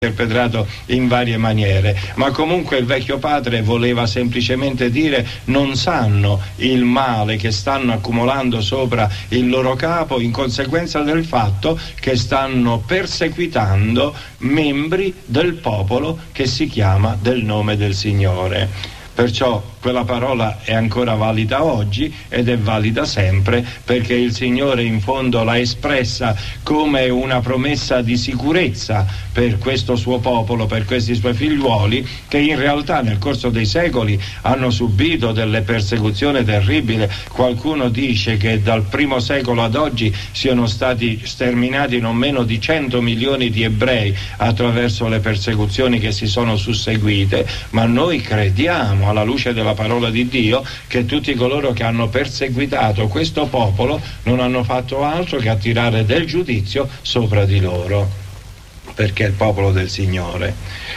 interpretato in varie maniere, ma comunque il vecchio padre voleva semplicemente dire: non sanno il male che stanno accumulando sopra il loro capo in conseguenza del fatto che stanno perseguitando membri del popolo che si chiama del nome del Signore. Perciò quella parola è ancora valida oggi ed è valida sempre, perché il Signore in fondo l'ha espressa come una promessa di sicurezza per questo suo popolo, per questi suoi figliuoli, che in realtà nel corso dei secoli hanno subito delle persecuzioni terribili. Qualcuno dice che dal primo secolo ad oggi siano stati sterminati non meno di 100 milioni di ebrei attraverso le persecuzioni che si sono susseguite, ma noi crediamo alla luce della parola di Dio che tutti coloro che hanno perseguitato questo popolo non hanno fatto altro che attirare del giudizio sopra di loro, perché è il popolo del Signore.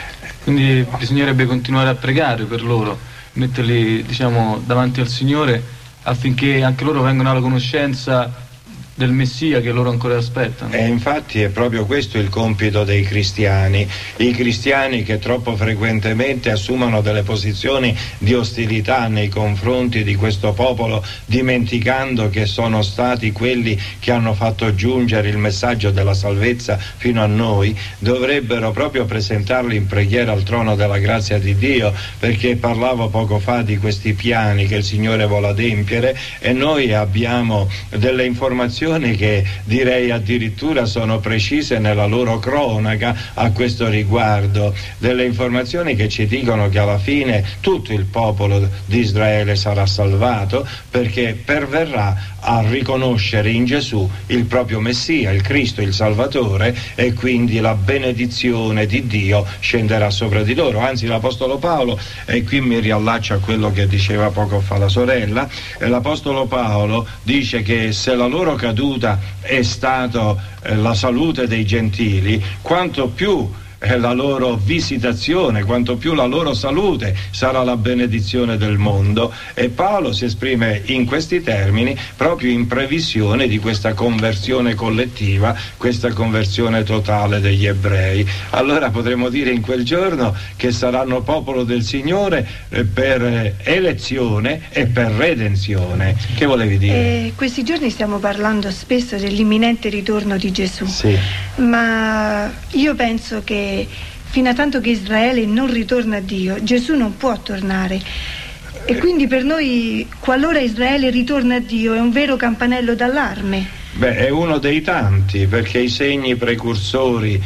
Quindi bisognerebbe continuare a pregare per loro, metterli, davanti al Signore, affinché anche loro vengano alla conoscenza del Messia che loro ancora aspettano. E infatti è proprio questo il compito dei cristiani, i cristiani che troppo frequentemente assumono delle posizioni di ostilità nei confronti di questo popolo, dimenticando che sono stati quelli che hanno fatto giungere il messaggio della salvezza fino a noi, dovrebbero proprio presentarli in preghiera al trono della grazia di Dio, perché parlavo poco fa di questi piani che il Signore vuole adempiere, e noi abbiamo delle informazioni che direi addirittura sono precise nella loro cronaca a questo riguardo, delle informazioni che ci dicono che alla fine tutto il popolo di Israele sarà salvato, perché perverrà a riconoscere in Gesù il proprio Messia, il Cristo, il Salvatore, e quindi la benedizione di Dio scenderà sopra di loro. Anzi, l'Apostolo Paolo, e qui mi riallaccio a quello che diceva poco fa la sorella, l'Apostolo Paolo dice che se la loro caduta è stato la salute dei gentili, quanto più la loro visitazione, quanto più la loro salute sarà la benedizione del mondo. E Paolo si esprime in questi termini proprio in previsione di questa conversione collettiva, questa conversione totale degli ebrei. Allora potremo dire in quel giorno che saranno popolo del Signore per elezione e per redenzione. Che volevi dire? Questi giorni stiamo parlando spesso dell'imminente ritorno di Gesù. Sì. Ma io penso che fino a tanto che Israele non ritorna a Dio, Gesù non può tornare. E quindi per noi, qualora Israele ritorna a Dio, è un vero campanello d'allarme. Beh, è uno dei tanti, perché i segni precursori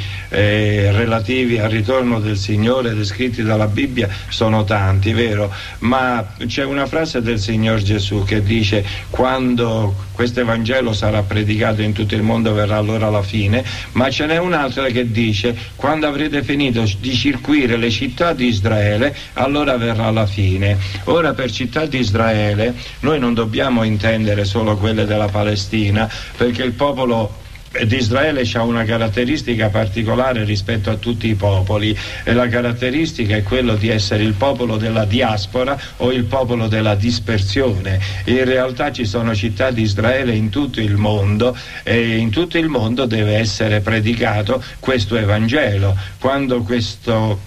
relativi al ritorno del Signore descritti dalla Bibbia sono tanti, vero? Ma c'è una frase del Signor Gesù che dice: quando questo Evangelo sarà predicato in tutto il mondo verrà allora la fine, ma ce n'è un'altra che dice: quando avrete finito di circuire le città di Israele, allora verrà la fine. Ora, per città di Israele noi non dobbiamo intendere solo quelle della Palestina, perché il popolo di Israele ha una caratteristica particolare rispetto a tutti i popoli, e la caratteristica è quello di essere il popolo della diaspora o il popolo della dispersione. In realtà ci sono città di Israele in tutto il mondo, e in tutto il mondo deve essere predicato questo Evangelo. Quando questo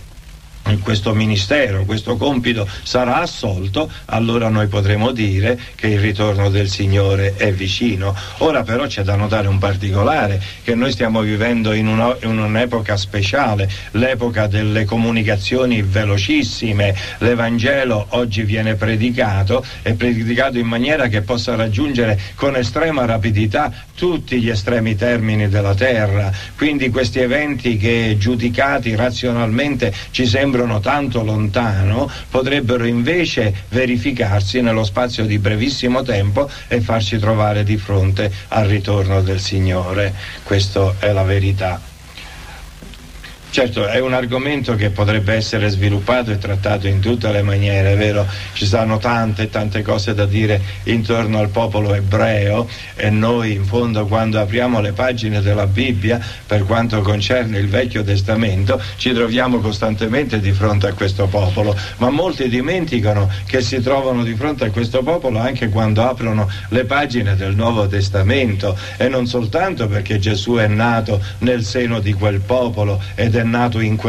ministero, questo compito sarà assolto, allora noi potremo dire che il ritorno del Signore è vicino. Ora però c'è da notare un particolare, che noi stiamo vivendo in un'epoca speciale, l'epoca delle comunicazioni velocissime. L'Evangelo oggi viene predicato, è predicato in maniera che possa raggiungere con estrema rapidità tutti gli estremi termini della terra. Quindi questi eventi che giudicati razionalmente ci sembrano tanto lontano, potrebbero invece verificarsi nello spazio di brevissimo tempo e farci trovare di fronte al ritorno del Signore. Questa è la verità. Certo, è un argomento che potrebbe essere sviluppato e trattato in tutte le maniere, è vero? Ci saranno tante cose da dire intorno al popolo ebreo, e noi in fondo, quando apriamo le pagine della Bibbia, per quanto concerne il Vecchio Testamento, ci troviamo costantemente di fronte a questo popolo, ma molti dimenticano che si trovano di fronte a questo popolo anche quando aprono le pagine del Nuovo Testamento, e non soltanto perché Gesù è nato nel seno di quel popolo ed è è nato in